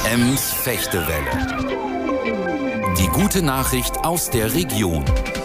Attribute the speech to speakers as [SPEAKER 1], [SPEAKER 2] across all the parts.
[SPEAKER 1] Ems-Fechtewelle. Die gute Nachricht aus der Region.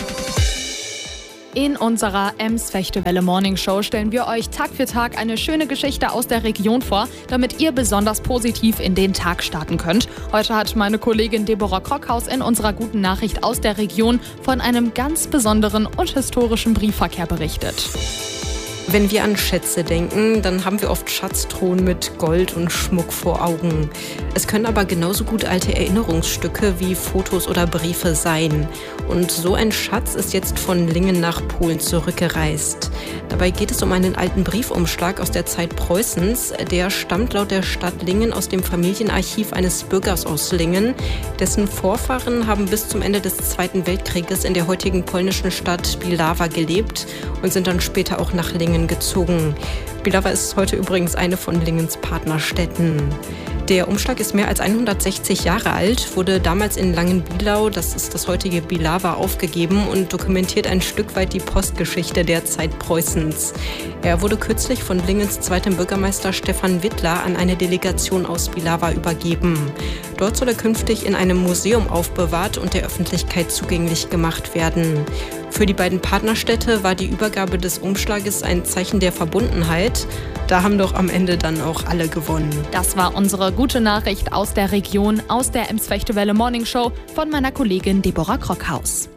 [SPEAKER 2] In unserer Ems-Fechtewelle Morning Show stellen wir euch Tag für Tag eine schöne Geschichte aus der Region vor, damit ihr besonders positiv in den Tag starten könnt. Heute hat meine Kollegin Deborah Krockhaus in unserer guten Nachricht aus der Region von einem ganz besonderen und historischen Briefverkehr berichtet.
[SPEAKER 3] Wenn wir an Schätze denken, dann haben wir oft Schatztruhen mit Gold und Schmuck vor Augen. Es können aber genauso gut alte Erinnerungsstücke wie Fotos oder Briefe sein. Und so ein Schatz ist jetzt von Lingen nach Polen zurückgereist. Dabei geht es um einen alten Briefumschlag aus der Zeit Preußens. Der stammt laut der Stadt Lingen aus dem Familienarchiv eines Bürgers aus Lingen. Dessen Vorfahren haben bis zum Ende des Zweiten Weltkrieges in der heutigen polnischen Stadt Pilawa gelebt und sind dann später auch nach Lingen gezogen. Pilawa ist heute übrigens eine von Lingens Partnerstädten. Der Umschlag ist mehr als 160 Jahre alt, wurde damals in Langenbielau, das ist das heutige Pilawa, aufgegeben und dokumentiert ein Stück weit die Postgeschichte der Zeit Preußens. Er wurde kürzlich von Lingens zweitem Bürgermeister Stefan Wittler an eine Delegation aus Pilawa übergeben. Dort soll er künftig in einem Museum aufbewahrt und der Öffentlichkeit zugänglich gemacht werden. Für die beiden Partnerstädte war die Übergabe des Umschlages ein Zeichen der Verbundenheit. Da haben doch am Ende dann auch alle gewonnen.
[SPEAKER 2] Das war unsere gute Nachricht aus der Region, aus der Ems-Fechtewelle Morning Show von meiner Kollegin Deborah Krockhaus.